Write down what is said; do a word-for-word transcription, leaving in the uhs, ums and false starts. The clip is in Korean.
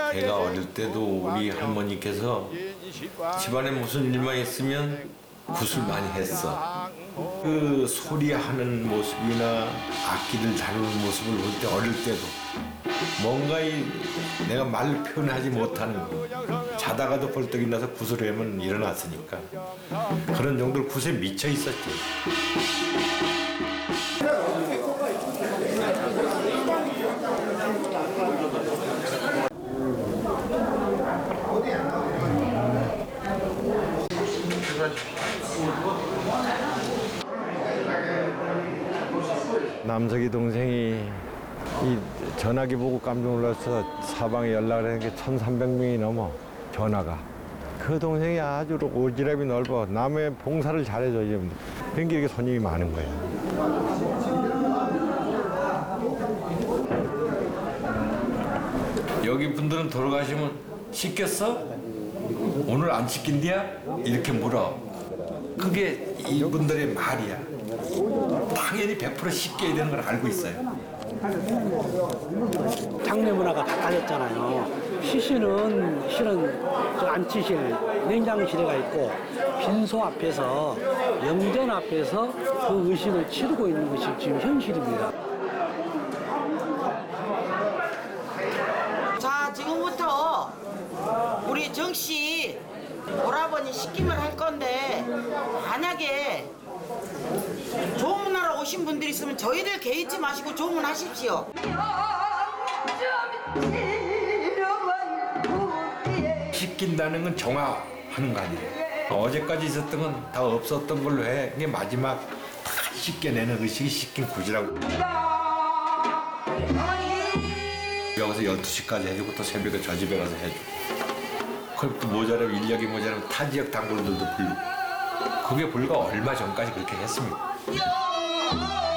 제가 어릴 때도 우리 할머니께서 집안에 무슨 일만 있으면 굿을 많이 했어. 그 소리하는 모습이나 악기를 다루는 모습을 볼 때 어릴 때도 뭔가 이 내가 말로 표현하지 못하는 거. 자다가도 벌떡 일어나서 굿을 하면 일어났으니까 그런 정도로 굿에 미쳐 있었지. 남석이 동생이 이 전화기 보고 깜짝 놀라서 사방에 연락을 하는 게 천삼백 명이 넘어 전화가. 그 동생이 아주 오지랖이 넓어. 남의 봉사를 잘해줘. 그러니까 이렇게 손님이 많은 거야. 여기 분들은 돌아가시면 씻겼어? 오늘 안 씻긴디야? 이렇게 물어. 그게 이분들의 말이야. 당연히 백 퍼센트 씻겨야 되는 걸 알고 있어요. 장례 문화가 바꿔졌잖아요. 시신은 실은 저 안치실, 냉장실에가 있고 빈소 앞에서 영전 앞에서 그 의식을 치르고 있는 것이 지금 현실입니다. 자, 지금부터 우리 정 씨 오라버니 시킴을 할 건데 만약에 조문하러 오신 분들이 있으면 저희들 개의치 마시고 조문하십시오. 씻긴다는 건 정화하는 거 아니에요. 어제까지 있었던 건 다 없었던 걸로 해. 이게 마지막 다 씻겨내는 의식이 씻긴 굿이라고. 여기서 열두 시까지 해주고 또 새벽에 저 집에 가서 해주고. 그걸 또 모자라면 인력이 모자라면 타 지역 단골들도 불리고. 그게 불과 얼마 전까지 그렇게 했습니다.